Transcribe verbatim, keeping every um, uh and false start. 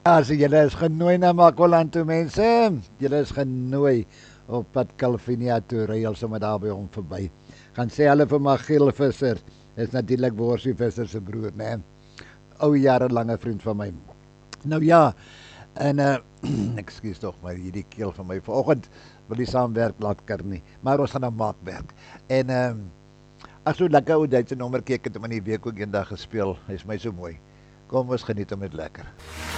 Ja, so julle is genooi na Makwaland toe mense. Julle is genooi op pad Calvinia toe ry al sommer daar by hom verby. Gaan sê hulle vir Magiel Visser. Is natuurlik Worsie Visser se broer, né? Nee? Ou jarelange vriend van my. Nou ja, en uh ekskuus tog maar hierdie keel van my. Vanoggend wil die saamwerk laat ker nie, maar ons gaan nou maak werk. En ehm um, ag so lekker ou Duitse nommertjie ek het hom in die week ook eendag gespeel. Hy's my so mooi. Kom ons geniet hom net lekker.